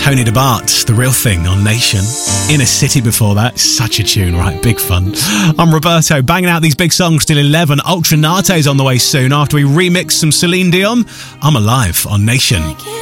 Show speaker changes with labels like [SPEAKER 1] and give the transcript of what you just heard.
[SPEAKER 1] Tony DeBart, The Real Thing on Nation. Inner City before that. Such a tune, right? Big fun. I'm Roberto, banging out these big songs till 11. Ultra Nate's on the way soon after we remix some Celine Dion. I'm Alive on Nation.